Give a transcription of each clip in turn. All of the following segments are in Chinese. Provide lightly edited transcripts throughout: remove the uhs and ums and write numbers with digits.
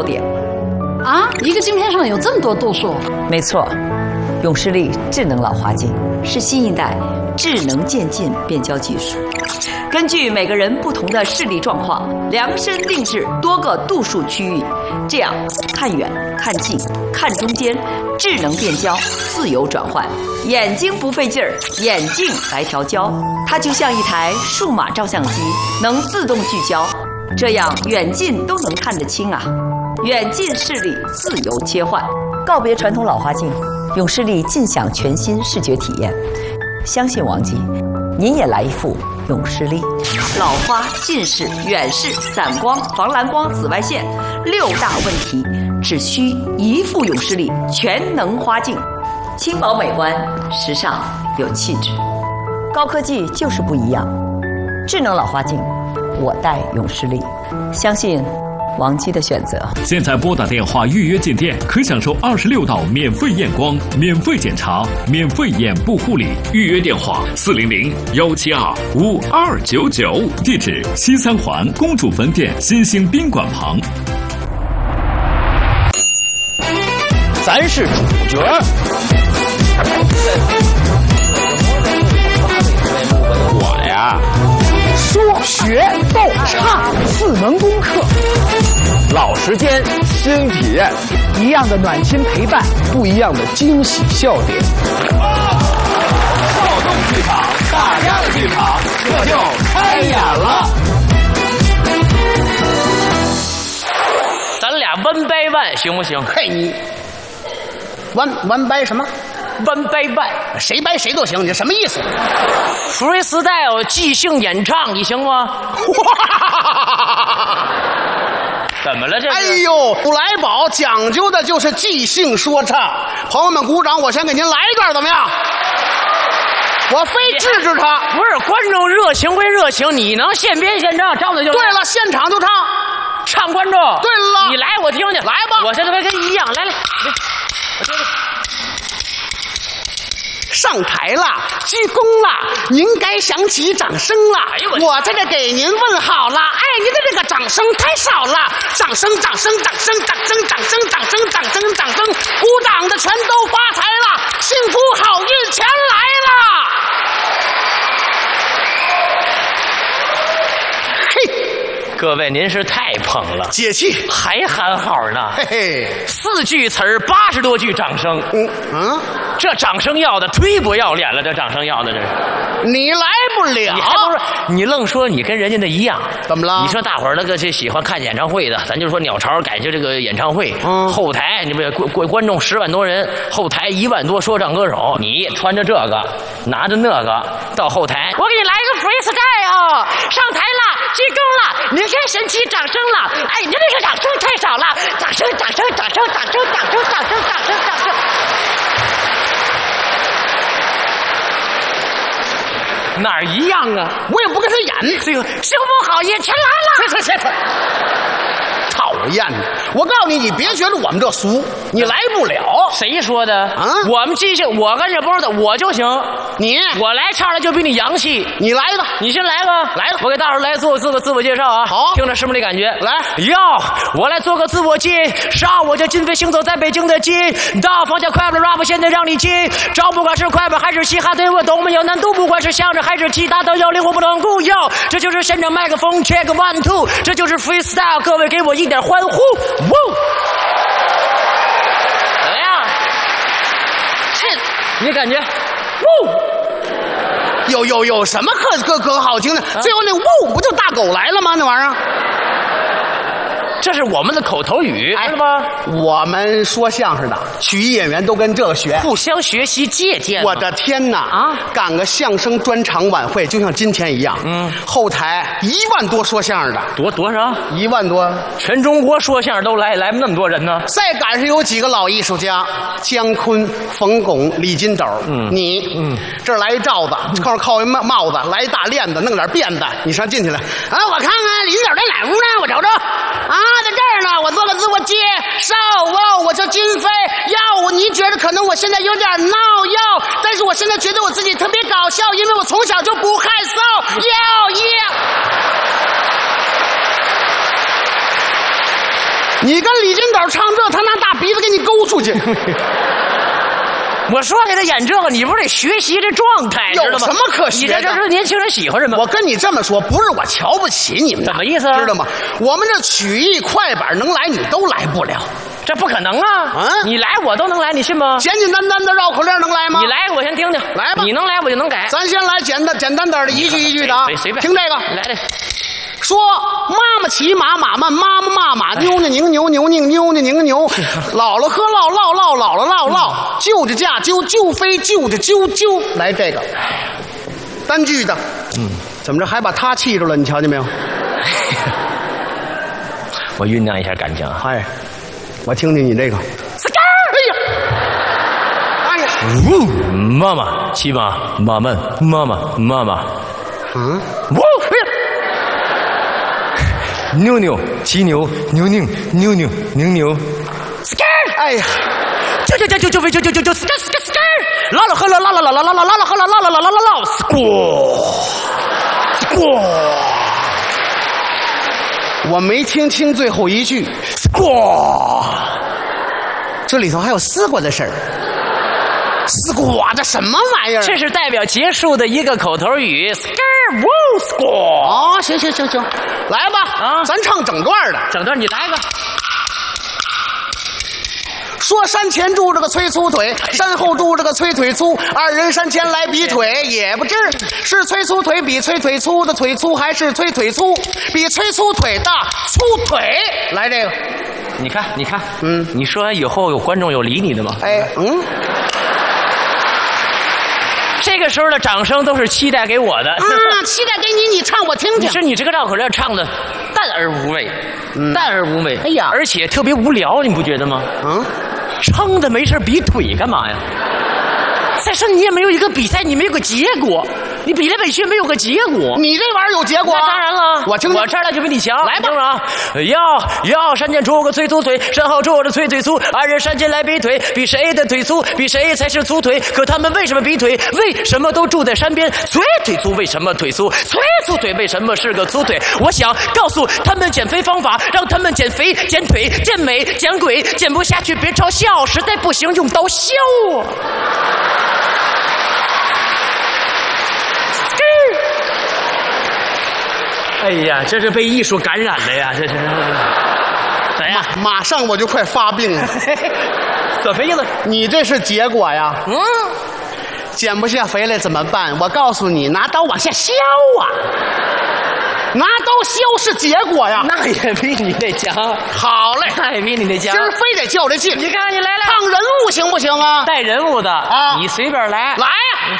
点。 啊，一个镜片上有这么多度数？ 没错，永视力智能老花镜是新一代智能渐进变焦技术，根据每个人不同的视力状况，量身定制多个度数区域，这样看远、看近、看中间，智能变焦，自由转换，眼睛不费劲儿，眼镜来调焦，它就像一台数码照相机，能自动聚焦，这样远近都能看得清啊。远近视力自由切换，告别传统老花镜，永视力尽享全新视觉体验。相信王姬，您也来一副永视力。老花、近视、远视、散光、防蓝光、紫外线6大问题，只需一副永视力全能花镜，轻薄美观，时尚有气质。高科技就是不一样，智能老花镜，我戴永视力，相信王姬的选择。 现在拨打电话预约进店，可享受26道免费验光、免费检查、免费眼部护理。预约电话400-172-5299，地址西三环公主坟店新兴宾馆旁。 咱是主角。我呀，说学逗唱4门功课，老时间新体验，一样的暖心陪伴，不一样的惊喜笑点。少动剧场，大家的剧场，这就开演了。 咱俩1 by 1行不行？ 嘿，你one by 什么 ？1 by 1， 谁掰谁都行，你这什么意思 ？freestyle 即兴演唱，你行吗？怎么了这？ 哎呦，普莱堡讲究的就是即兴说唱。朋友们鼓掌，我先给您来一段，怎么样？我非制止他。 不是，观众热情归热情，你能现编现唱，照着就来。 对了，现场就唱， 唱观众。 对了， 你来，我听听。 来吧， 我现在跟你一样，来，我听听。 上台了，鞠躬了，您该响起掌声了。 哎呦我在这给您问好了。哎，您的这个掌声太少了，掌声，掌声，掌声，掌声，掌声，掌声，掌声，掌声，鼓掌的全都发财了，幸福好运全来了。嘿， 各位，您是太捧了， 解气， 还喊好呢。 嘿嘿 ，4句词儿，80多句掌声。这掌声要的忒不要脸了，这掌声要的这是。 你来不了， 你还不是你愣说你跟人家的一样？ 怎么了？ 你说大伙儿那个就喜欢看演唱会的，咱就说鸟巢感谢这个演唱会，后台你们观众10万多人，后台1万多说唱歌手，你穿着这个，拿着那个到后台，我给你来一个 freestyle， 上台了，鞠躬了，您该神奇掌声了。哎，你这个掌声太少了，掌声，掌声，掌声，掌声，掌声，掌声，掌声，掌声。哪儿一样啊？ 我也不跟他演。 这个幸福好运全来了。 去，讨厌！我告诉你，你别觉得我们这俗，你来不了。 谁说的啊？ 我们即兴，我跟这波的我就行。我来唱的就比你洋气。 你来吧， 你先来吧， 来吧。 我给大伙儿来做个自我介绍啊。 好， 听着是不是这感觉？ 来， 我来做个自我介绍，我叫金飞，行走在北京的金大放下快乐 rap， 现在让你进。找不管是快板还是嘻哈，对我都没有难度，不管是相声还是其他都有灵活不能固有。这就是现场麦克风 check 1 2， 这就是 freestyle， 各位给我一点欢呼！哇！怎么样？你感觉？哇！ 有什么可好听的？最后那呜不就大狗来了吗？那玩意儿。 这是我们的口头语，知道吗？ 我们说相声的曲艺演员都跟这个学， 互相学习借鉴。 我的天哪！啊，赶个相声专场晚会，就像今天一样。后台1万多说相声的， 多少 ？1万多， 全中国说相声都来那么多人呢。 再赶上有几个老艺术家，姜昆、冯巩、李金斗。这儿来一罩子，后面靠一帽子，来一大链子，弄点辫子，你上进去了啊！我看看李金斗在哪屋呢？我瞅瞅啊。在这儿呢，我做个自我介绍哦，我叫金飞。你觉得可能我现在有点闹哟，但是我现在觉得我自己特别搞笑，因为我从小就不害臊你跟李金斗唱这，他拿大鼻子给你勾出去。 我说给他演这个，你不是得学习这状态，知道吗？ 有什么可学的？ 你这是年轻人喜欢什么？ 我跟你这么说，不是我瞧不起你们， 怎么意思啊？ 知道吗？我们这曲艺快板能来，你都来不了。 这不可能啊！你来我都能来，你信吗？ 简简单单的绕口令能来吗？ 你来，我先听听。 来吧， 你能来我就能改。 咱先来简单点的，一句一句的啊。 随便听这个， 来来。 说妈妈骑马，马慢，妈妈骂马，妞妞拧牛，牛拧妞妞拧牛，姥姥喝唠，唠唠姥姥唠唠，舅舅驾啾，啾飞舅舅啾啾。来这个单句的，怎么着还把他气住了？你瞧见没有？ 我酝酿一下感情啊。 哎，我听听你这个。哎呀， 妈妈骑马，马慢，妈妈，妞妞骑牛，牛拧妞妞拧牛。 哎呀， 就唠了喝了唠了唠了唠了唠了喝了唠了唠了唠，squaw。 我没听清最后一句 squaw， 这里头还有丝瓜的事儿。丝瓜这什么玩意儿？ 这是代表结束的一个口头语。squaw。 哦，行，来吧啊，咱唱整段的。 整段你来个。 说山前住着个崔粗腿，山后住着个崔腿粗，二人山前来比腿，也不知是崔粗腿比崔腿粗的腿粗，还是崔腿粗比崔粗腿的粗腿。来这个， 你看，你说完以后有观众有理你的吗？ 哎， 这个时候的掌声都是期待给我的。 期待给你，你唱我听听。 你说你这个绕口令唱的淡而无味，淡而无味。 哎呀， 而且特别无聊，你不觉得吗？撑的没事比腿干嘛呀？再说你也没有一个比赛，你没有个结果，你比来比去没有个结果。 你这玩意儿有结果？ 那当然了， 我听听， 我这儿来就比你强。 来吧， 听着啊！要山前出个崔粗腿，山后住着崔腿粗，二人山前来比腿，比谁的腿粗，比谁才是粗腿。可他们为什么比腿？为什么都住在山边？崔腿粗为什么腿粗？崔粗腿为什么是个粗腿？我想告诉他们减肥方法，让他们减肥、减腿、减美、减鬼，减不下去别嘲笑，实在不行用刀削啊！哎呀，这是被艺术感染了呀！这是怎样？ 马上我就快发病了。 怎么意思？ 你这是结果呀？减不下肥来怎么办？我告诉你，拿刀往下削啊！拿刀削是结果呀。 那也比你那强。 好嘞， 那也比你那强。 今儿非得较这劲。 你看，你来， 唱人物行不行啊？ 带人物的啊，你随便来。 来呀！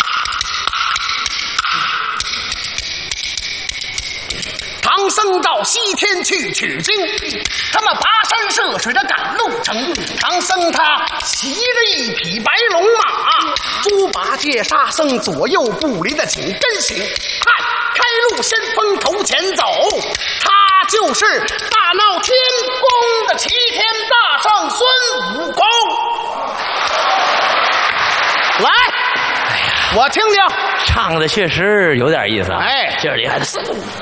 唐僧到西天去取经，他们跋山涉水的赶路程。唐僧他骑着一匹白龙马，猪八戒沙僧左右不离的紧跟行。看，开路先锋头前走，他就是大闹天宫的齐天大圣孙悟空。来，我听听， 唱的确实有点意思啊！ 哎， 这厉害的，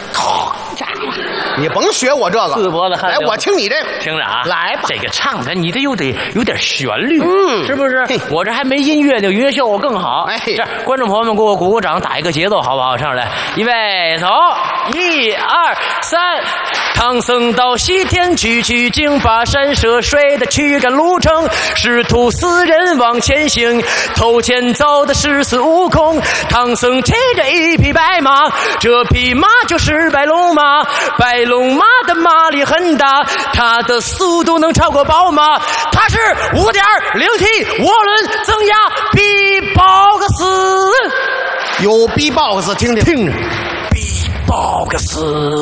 你甭学我这个， 四脖子汗流。 来，我听你这个， 听着啊， 来吧。 这个唱的你得有点旋律，是不是？我这还没音乐呢，音乐效果更好。 哎， 这观众朋友们给我鼓鼓掌，打一个节奏，好不好？上来，预备，走，1、2、3。唐僧到西天去取经，跋山涉水的驱赶路程，师徒4人往前行，头前走的是孙悟空。唐僧骑着一匹白马，这匹马就是白龙马，白龙马的马力很大，它的速度能超过宝马，它是5.0T 涡轮增压 B-box。 有 B-box 听听， 听着 B-box。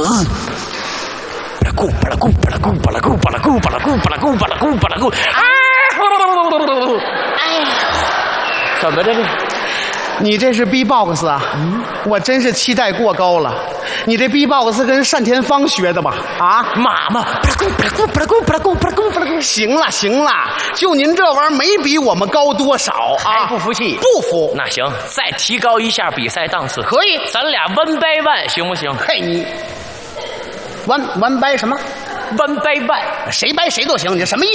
咕巴拉咕巴拉咕巴拉咕巴拉咕巴拉咕巴拉咕巴拉咕巴拉咕，哎，怎么着这？ 你这是 B-box 啊？我真是期待过高了。你这 B-box 跟单田芳学的吧？啊， 马嘛，巴拉咕巴拉咕巴拉咕巴拉咕巴拉咕巴拉咕。 行了行了，就您这玩意儿没比我们高多少啊？ 还不服气？ 不服。 那行，再提高一下比赛档次。 可以， 咱俩1 by 1行不行？ 嘿，你。完掰什么 1 by 1， 谁掰谁都行，你这什么意